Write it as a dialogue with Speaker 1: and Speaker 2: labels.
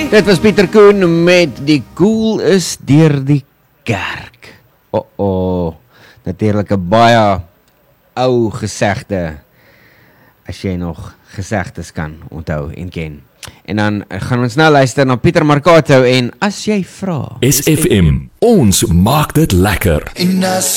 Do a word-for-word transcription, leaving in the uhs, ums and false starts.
Speaker 1: Dit was Pieter Koen met die koel is deur die kerk. O, oh, natuurlik 'n baie ou gesegde, as jy nog gesegdes kan onthou en ken. En dan gaan ons nou luister na Pieter Marcato en As jy vra.
Speaker 2: S F M, ons maak dit lekker.
Speaker 3: En as